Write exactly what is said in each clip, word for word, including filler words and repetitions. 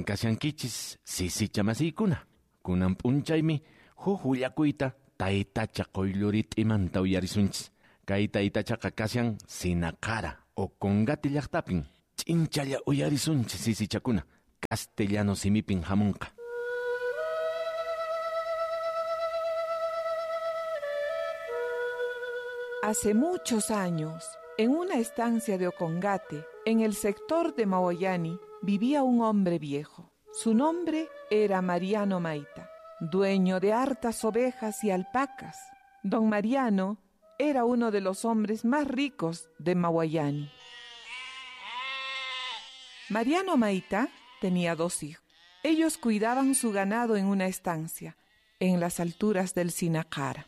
kasyankichis sisicha masiykuna. Kunan p'unchaymi huk willakuyta taytacha quyllurita imanta uyarisunchis. Kay taytachaqa kasyan Sinakara o Congati llaqtapin. Ch'inchalla uyarisunchis sisichakuna. Castellano simipin hamunqa. Hace muchos años, en una estancia de Ocongate, en el sector de Mawayani, vivía un hombre viejo. Su nombre era Mariano Maita, dueño de hartas ovejas y alpacas. Don Mariano era uno de los hombres más ricos de Mawayani. Mariano Maita tenía dos hijos. Ellos cuidaban su ganado en una estancia, en las alturas del Sinakara.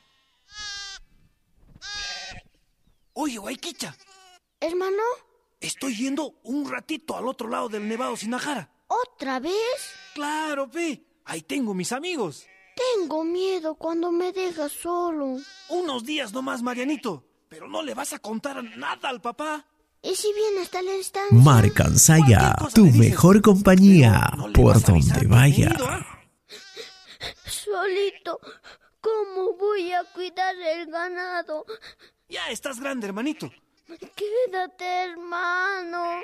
Oye, Guayquicha. ¿Hermano? Estoy yendo un ratito al otro lado del Nevado Sinajara. ¿Otra vez? Claro, pe. Ahí tengo mis amigos. Tengo miedo cuando me dejas solo. Unos días nomás, Marianito. Pero no le vas a contar nada al papá. ¿Y si viene hasta la estancia? Marcansaya, tu mejor compañía, no por donde vaya. Venido, ¿eh? Solito, ¿cómo voy a cuidar el ganado? Ya estás grande, hermanito. Quédate, hermano.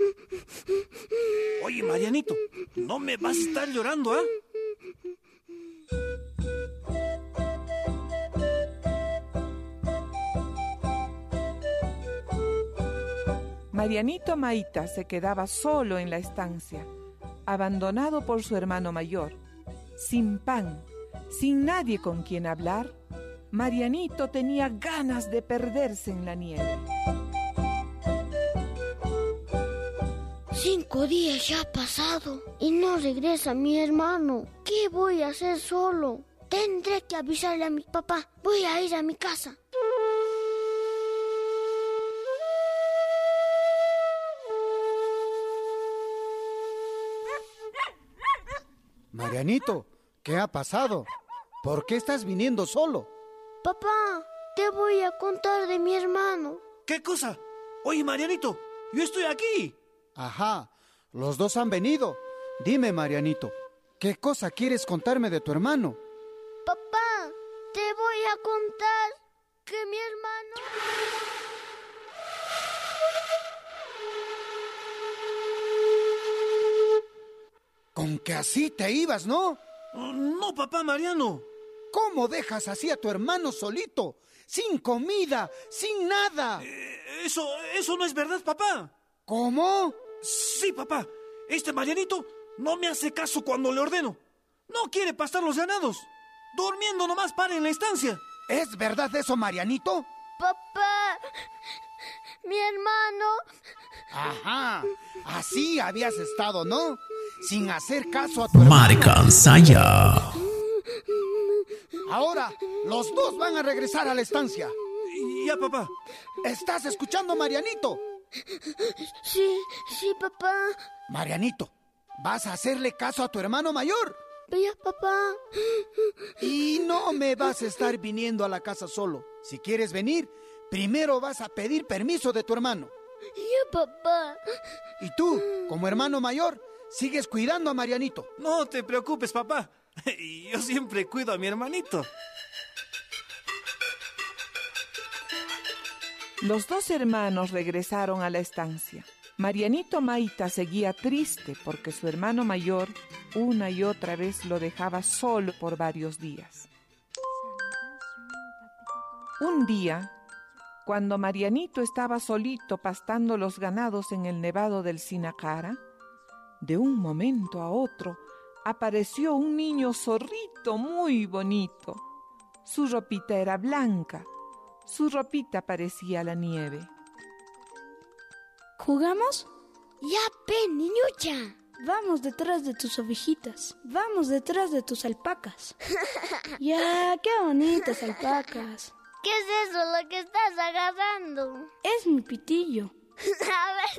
Oye, Marianito, no me vas a estar llorando, ¿ah? ¿eh? Marianito Maita se quedaba solo en la estancia, abandonado por su hermano mayor. Sin pan, sin nadie con quien hablar, Marianito tenía ganas de perderse en la nieve. Cinco días ya ha pasado y no regresa mi hermano. ¿Qué voy a hacer solo? Tendré que avisarle a mi papá. Voy a ir a mi casa. Marianito, ¿qué ha pasado? ¿Por qué estás viniendo solo? Papá, te voy a contar de mi hermano. ¿Qué cosa? Oye, Marianito, yo estoy aquí. Ajá, los dos han venido. Dime, Marianito, ¿qué cosa quieres contarme de tu hermano? Papá, te voy a contar que mi hermano... Con que así te ibas, ¿no? No, papá Mariano. ¿Cómo dejas así a tu hermano solito? Sin comida, sin nada. Eh, eso, eso no es verdad, papá. ¿Cómo? Sí, papá. Este Marianito no me hace caso cuando le ordeno. No quiere pastar los ganados. Durmiendo nomás para en la estancia. ¿Es verdad eso, Marianito? Papá, mi hermano... Ajá, así habías estado, ¿no? Sin hacer caso a tu hermano. Marcansaya. Ahora, los dos van a regresar a la estancia. Ya, papá. ¿Estás escuchando, Marianito? Sí, sí, papá. Marianito, vas a hacerle caso a tu hermano mayor. Ya, papá. Y no me vas a estar viniendo a la casa solo. Si quieres venir, primero vas a pedir permiso de tu hermano. Ya, papá. Y tú, como hermano mayor, sigues cuidando a Marianito. No te preocupes, papá. Yo siempre cuido a mi hermanito. Los dos hermanos regresaron a la estancia. Marianito Maita seguía triste porque su hermano mayor una y otra vez lo dejaba solo por varios días. Un día, cuando Marianito estaba solito pastando los ganados en el nevado del Sinakara, de un momento a otro apareció un niño zorrito muy bonito. Su ropita era blanca, su ropita parecía la nieve. ¿Jugamos? Ya, pe, niñucha. Vamos detrás de tus ovejitas. Vamos detrás de tus alpacas. Ya, qué bonitas alpacas. ¿Qué es eso lo que estás agarrando? Es mi pitillo. A ver,